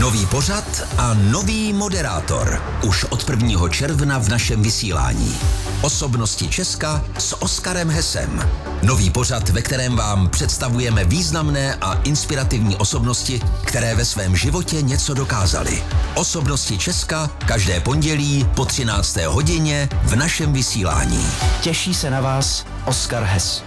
Nový pořad a nový moderátor. Už od 1. června v našem vysílání. Osobnosti Česka s Oskarem Hesem. Nový pořad, ve kterém vám představujeme významné a inspirativní osobnosti, které ve svém životě něco dokázaly. Osobnosti Česka každé pondělí po 13. hodině v našem vysílání. Těší se na vás Oskar Hes.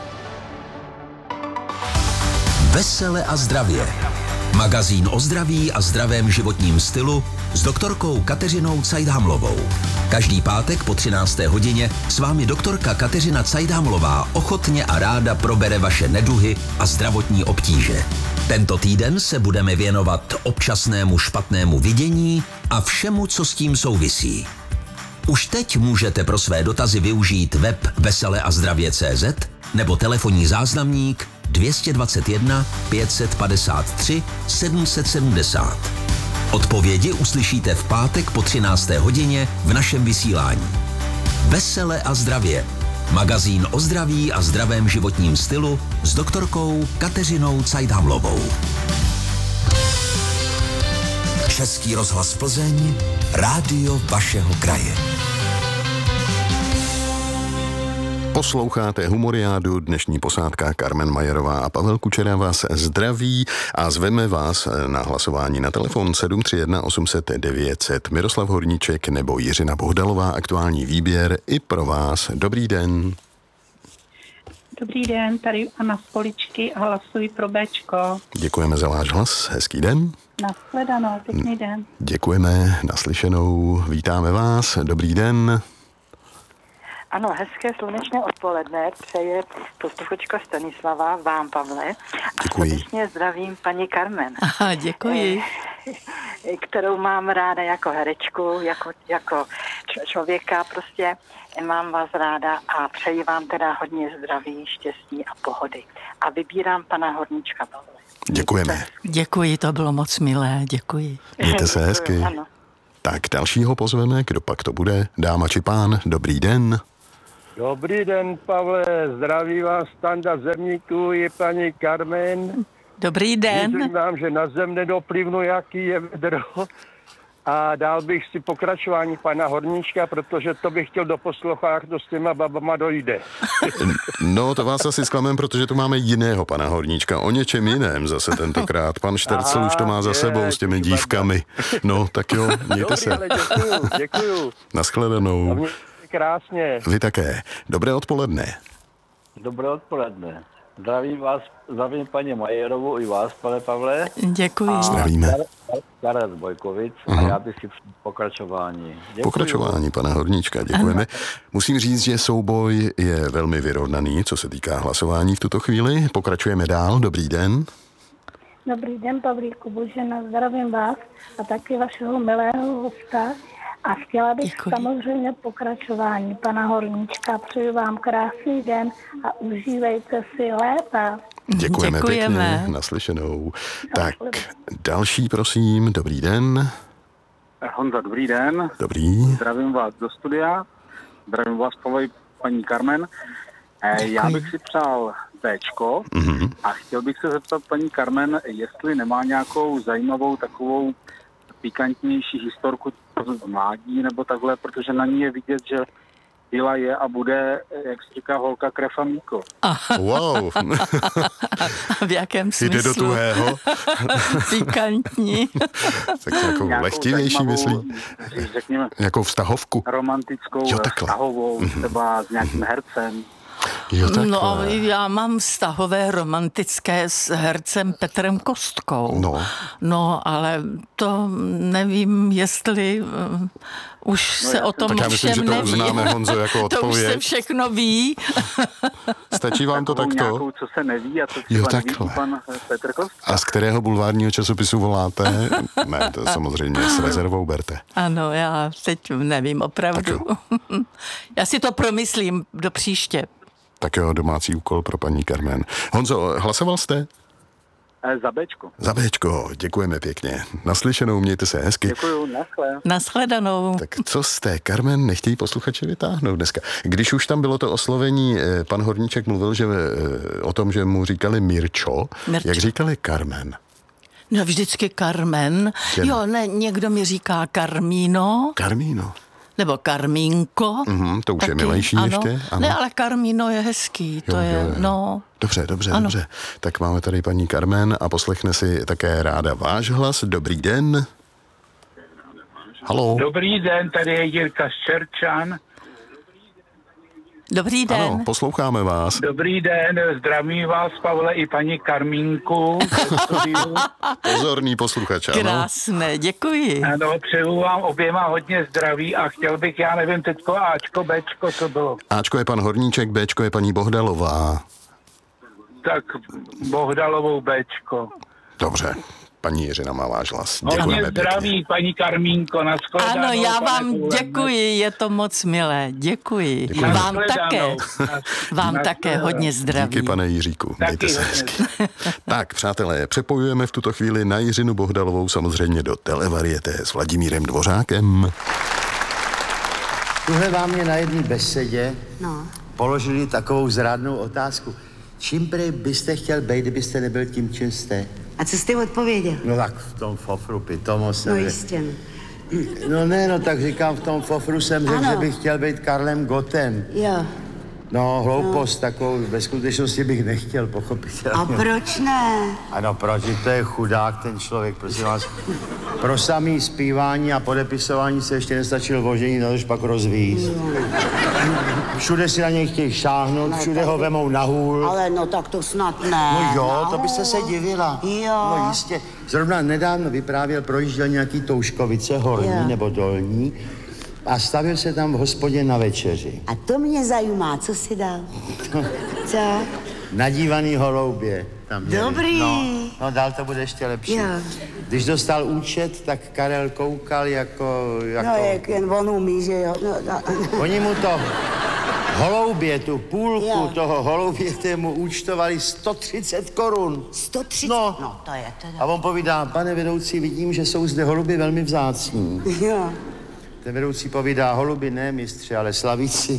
Vesele a zdravě. Magazín o zdraví a zdravém životním stylu s doktorkou Kateřinou Cajdhamlovou. Každý pátek po 13. hodině s vámi doktorka Kateřina Cajdhamlová ochotně a ráda probere vaše neduhy a zdravotní obtíže. Tento týden se budeme věnovat občasnému špatnému vidění a všemu, co s tím souvisí. Už teď můžete pro své dotazy využít web veseleazdravě.cz nebo telefonní záznamník 221 553 770. Odpovědi uslyšíte v pátek po 13. hodině v našem vysílání. Vesele a zdravě. Magazín o zdraví a zdravém životním stylu s doktorkou Kateřinou Cajdhamlovou. Český rozhlas Plzeň, rádio vašeho kraje. Posloucháte Humoriádu, dnešní posádka Carmen Majerová a Pavel Kučera vás zdraví a zveme vás na hlasování na telefon 731 800 900. Miroslav Horníček nebo Jiřina Bohdalová, aktuální výběr i pro vás. Dobrý den. Dobrý den, tady Anna z Poličky a hlasuji pro Bčko. Děkujeme za váš hlas, hezký den. Nashledanou, pěkný den. Děkujeme, naslyšenou, vítáme vás, dobrý den. Ano, hezké slunečné odpoledne přeje posluchačka Stanislava, vám, Pavle. A srdečně zdravím paní Carmen. Aha, děkuji. Kterou mám ráda jako herečku, jako člověka, prostě mám vás ráda a přeji vám teda hodně zdraví, štěstí a pohody. A vybírám pana Horníčka, Pavle. Děkujeme. Děkuji, to bylo moc milé, děkuji. Mějte se hezky. Ano. Tak dalšího pozveme, kdo pak to bude, dáma či pán, dobrý den. Dobrý den, Pavle, zdraví vás Standa Zemníků i paní Carmen. Dobrý den. Myslím vám, že na zem nedoplivnu, jaký je vedro. A dál bych si pokračování pana Horníčka, protože to bych chtěl do poslucháku, to s těma babama dojde. No, to vás asi zklamem, protože tu máme jiného pana Horníčka, o něčem jiném zase tentokrát. Pan Štercel už to má za sebou s těmi dívkami. No, tak jo, mějte se. Ale děkuju. Naschledanou. Krásně. Vy také. Dobré odpoledne. Dobré odpoledne. Zdravím paní Majerovou i vás, pane Pavle. Děkuji. Zdravíme. Karel Bojkovic a já bych si pokračování. Děkuji. Pokračování pana Horníčka, děkujeme. Musím říct, že souboj je velmi vyrovnaný, co se týká hlasování v tuto chvíli. Pokračujeme dál. Dobrý den. Dobrý den, Pavlíku, Božena, zdravím vás a taky vašeho milého hosta. A chtěla bych samozřejmě pokračování pana Horníčka. Přeju vám krásný den a užívejte si léta. Děkujeme pěkně, naslyšenou. Tak, další prosím, dobrý den. Honza, dobrý den. Dobrý. Zdravím vás do studia, zdravím vás paní Carmen. Já bych si přál Bčko a chtěl bych se zeptat paní Carmen, jestli nemá nějakou zajímavou takovou pikantnější historku z mládí nebo takhle, protože na ní je vidět, že byla je a bude, jak se říká, holka, krev a mlíko. Wow. V jakém smyslu? Jde do tuhého. Pikantní. Tak jako lehtivější, myslím. Řekněme, nějakou vztahovku. Romantickou, vztahovou, třeba s nějakým hercem. No, já mám vztahové romantické s hercem Petrem Kostkou. No, ale to nevím, jestli už se o tom tak já myslím, všem že to neví. uznáme, Honzo, jako odpověď. To už se všechno ví. Stačí vám to takto? Nějakou, co se neví a co třeba neví pan Petr Kostka. A z kterého bulvárního časopisu voláte? Ne, to samozřejmě s rezervou berte. Ano, já teď nevím opravdu. Já si to promyslím do příště. Tak jo, domácí úkol pro paní Carmen. Honzo, hlasoval jste? Za Bčko. Za Bčko, děkujeme pěkně. Naslyšenou, mějte se hezky. Děkuju, nashledanou. Tak co jste, Carmen, nechtějí posluchači vytáhnout dneska? Když už tam bylo to oslovení, pan Horníček mluvil že o tom, že mu říkali Mirčo. Jak říkali Carmen? No vždycky Carmen. Jo, ne, někdo mi říká Carmíno. Carmíno. Nebo Carmínko. To už taky, je milejší ano. Ještě. Ano. Ne, ale Carmíno je hezký. To je, no. Dobře. Tak máme tady paní Carmen a poslechne si také ráda váš hlas. Dobrý den. Haló. Dobrý den, tady je Jirka Ščerčan. Dobrý den. Ano, posloucháme vás. Dobrý den, zdravím vás, Pavle, i paní Karmínku. Pozorný posluchač, ano. Krásné, děkuji. Ano, přeju vám oběma hodně zdraví a chtěl bych, já nevím, teďko Ačko, Bčko, co bylo. Ačko je pan Horníček, Bčko je paní Bohdalová. Tak Bohdalovou Bčko. Dobře. Paní Jiřina má váš hlas. Hodně zdraví, paní Karmínko, nashledanou. Ano, já vám děkuji, je to moc milé, děkuji. Vám také. Vám také hodně zdraví. Díky, pane Jiříku, mějte se hezky. Tak, přátelé, přepojujeme v tuto chvíli na Jiřinu Bohdalovou, samozřejmě do Televarieté s Vladimírem Dvořákem. Tuhle vám mě na jedné besedě položili takovou zrádnou otázku. Čím prej byste chtěl být, kdybyste nebyl tím, čím jste? A co jste odpověděl? No tak v tom fofru pitomo jsem. No jistě. No tak říkám, v tom fofru jsem řekl, že bych chtěl být Karlem Gottem. Jo. No, hloupost takovou, ve skutečnosti bych nechtěl, pochopitelně. A proč ne? Ano, proč? To je chudák ten člověk, prosím vás. Pro samý zpívání a podepisování se ještě nestačil vožení, no už pak rozvíjíst. Všude si na něj chtějí šáhnout, všude ho vemou na hůl. Ale no tak to snad ne. No jo, to byste se divila. Jo. No jistě. Zrovna nedávno vyprávěl, projížděl nějaký Touškovice, horní nebo dolní. A stavil se tam v hospodě na večeři. A to mě zajímá, co si dal? Co? Nadívaný holoubě tam měli. Dobrý. No, dál to bude ještě lepší. Jo. Když dostal účet, tak Karel koukal jako... No, jak jen on umí, že jo. Oni mu to holoubě, tu půlku toho holoubě, mu účtovali 130 korun. 130? No to je teda. A on povídá, pane vedoucí, vidím, že jsou zde holuby velmi vzácní. Jo. Ten vedoucí povídá, holuby ne, mistře, ale slavíci.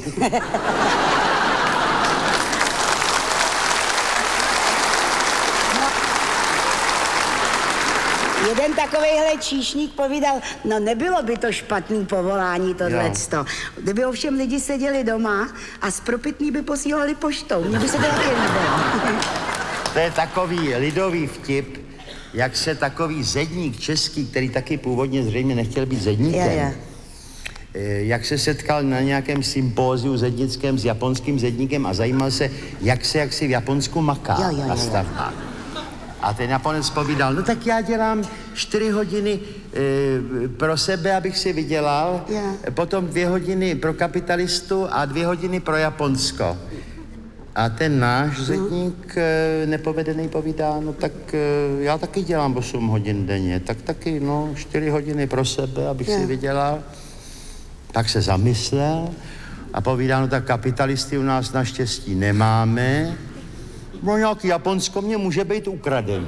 Jeden takovejhle číšník povídal, no nebylo by to špatný povolání tohleto. Kdyby ovšem lidi seděli doma a spropitný by posílali poštou. Mně by se to taky líbilo. To je takový lidový vtip, jak se takový zedník český, který taky původně zřejmě nechtěl být zedníkem, jak se setkal na nějakém sympóziu zednickém s japonským zedníkem a zajímal se, jak se v Japonsku maká na stavbách. A ten Japonec povídal, no tak já dělám 4 hodiny pro sebe, abych si vydělal, potom 2 hodiny pro kapitalistu a 2 hodiny pro Japonsko. A ten náš zedník nepovedený povídá, no tak já taky dělám 8 hodin denně, tak taky 4 hodiny pro sebe, abych si vydělal. Tak se zamyslel a povídá, no tak kapitalisty u nás naštěstí nemáme, no nějaký Japonsko mě může být ukradený.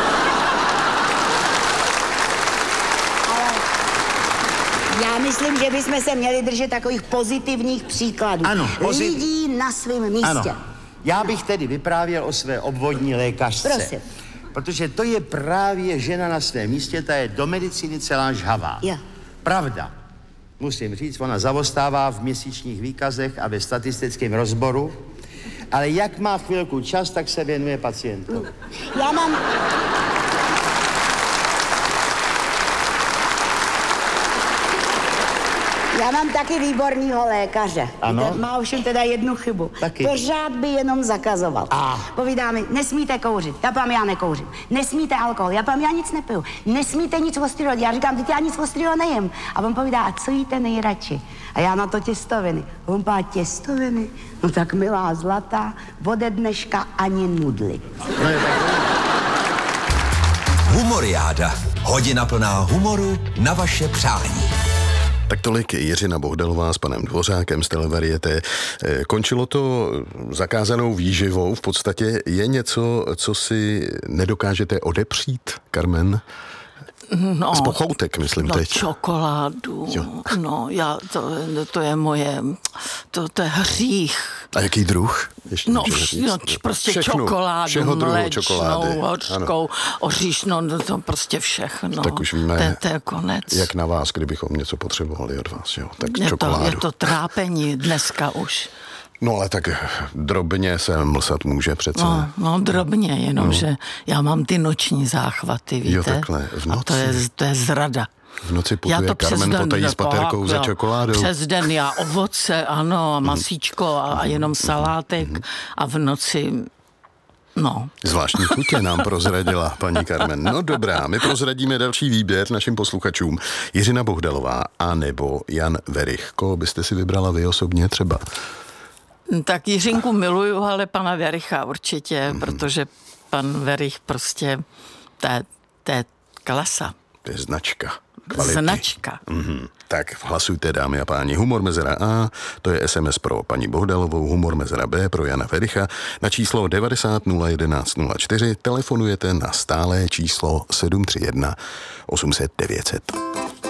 Já myslím, že bychom se měli držet takových pozitivních příkladů. Ano, lidí na svém místě. Ano. Já bych tedy vyprávěl o své obvodní lékařce. Prosím. Protože to je právě žena na svém místě, ta je do medicíny celá žhavá. Pravda. Musím říct, ona zavostává v měsíčních výkazech a ve statistickém rozboru, ale jak má chvilku čas, tak se věnuje pacientům. Já mám taky výbornýho lékaře. Ano? Má ovšem teda jednu chybu. Taky. Pořád by jenom zakazoval. Povídá mi, nesmíte kouřit. Já povím, já nekouřím. Nesmíte alkohol. Já povím, já nic nepiju. Nesmíte nic ostrého. Já říkám, teď já nic ostrého nejím. A on povídá, a co jíte nejradši? A já na to těstoviny. A on povídá, těstoviny? No tak milá zlatá, ode dneška ani nudly. Humoriáda. Hodina plná humoru na vaše přání. Tak tolik Jiřina Bohdalová s panem Dvořákem z Televarieté. Končilo to zakázanou výživou. V podstatě je něco, co si nedokážete odepřít, Carmen? Z pochoutek, myslím teď. Čokoládu. Jo. No, to je moje, to je hřích. A jaký druh? Prostě čokoládu, mléčnou, hořkou, oříšnou, to prostě všechno. Tak už víme, to je konec. Jak na vás, kdybychom něco potřebovali od vás, jo? Tak čokoládu. Je to trápení dneska už. No ale tak drobně se mlsat může přece. No drobně, jenomže já mám ty noční záchvaty, víte? Jo, takhle, v noci. A to je zrada. V noci putuje Carmen potají s paterkou za čokoládou. Přes den já ovoce, ano, a masíčko a jenom salátek a v noci... No. Zvláštní chutě nám prozradila paní Carmen. No dobrá, my prozradíme další výběr našim posluchačům. Jiřina Bohdalová a nebo Jan Werich. Koho byste si vybrala vy osobně třeba? Tak Jiřinku miluju, ale pana Wericha určitě, protože pan Werich prostě, to je klasa. To je značka. Kvality. Značka. Tak hlasujte, dámy a páni. Humor mezera A, to je SMS pro paní Bohdalovou, humor mezera B pro Jana Wericha. Na číslo 90 011 04 telefonujete na stálé číslo 731 800 900.